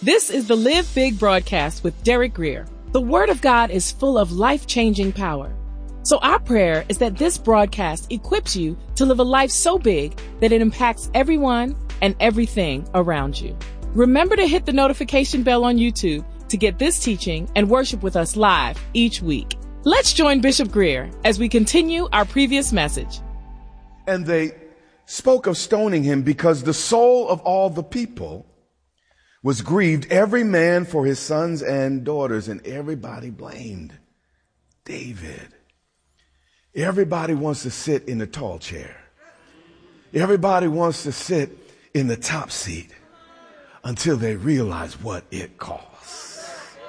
This is the Live Big broadcast with Derek Grier. The Word of God is full of life-changing power. So our prayer is that this broadcast equips you to live a life so big that it impacts everyone and everything around you. Remember to hit the notification bell on YouTube to get this teaching and worship with us live each week. Let's join Bishop Grier as we continue our previous message. And they spoke of stoning him because the soul of all the people was grieved, every man for his sons and daughters, and everybody blamed David. Everybody wants to sit in the tall chair. Everybody wants to sit in the top seat until they realize what it costs.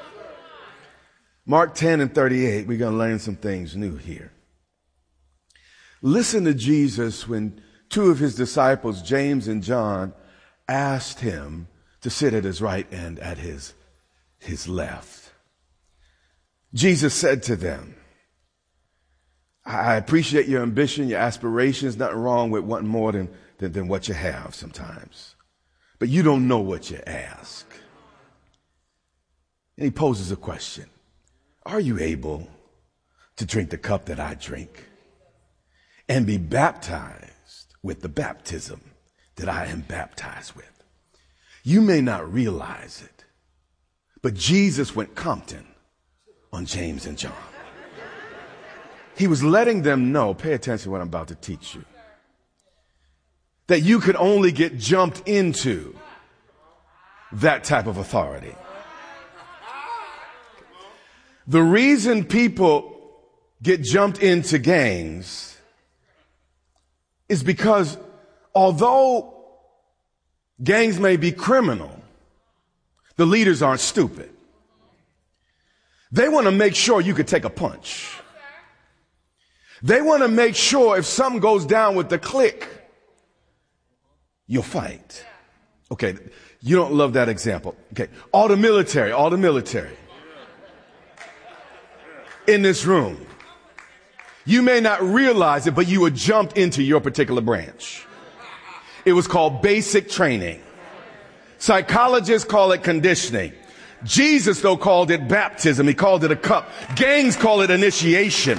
Mark 10:38, we're going to learn some things new here. Listen to Jesus when two of his disciples, James and John, asked him to sit at his right and at his left. Jesus said to them, I appreciate your ambition, your aspirations, nothing wrong with wanting more than what you have sometimes. But you don't know what you ask. And he poses a question. Are you able to drink the cup that I drink and be baptized with the baptism that I am baptized with? You may not realize it, but Jesus went Compton on James and John. He was letting them know, pay attention to what I'm about to teach you, that you could only get jumped into that type of authority. The reason people get jumped into gangs is because although gangs may be criminal, the leaders aren't stupid. They want to make sure you could take a punch. They want to make sure if something goes down with the clique, you'll fight. Okay, you don't love that example. Okay, all the military in this room, you may not realize it, but you were jumped into your particular branch. It was called basic training. Psychologists call it conditioning. Jesus, though, called it baptism. He called it a cup. Gangs call it initiation.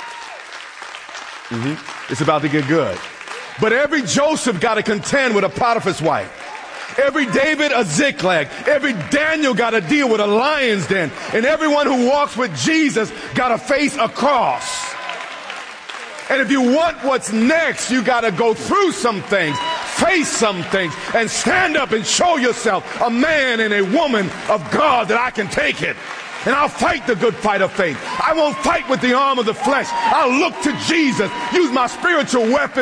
It's about to get good. But every Joseph got to contend with a Potiphar's wife. Every David a Ziklag. Every Daniel got to deal with a lion's den. And everyone who walks with Jesus got to face a cross. And if you want what's next, you got to go through some things, face some things, and stand up and show yourself a man and a woman of God that I can take it. And I'll fight the good fight of faith. I won't fight with the arm of the flesh. I'll look to Jesus, use my spiritual weapon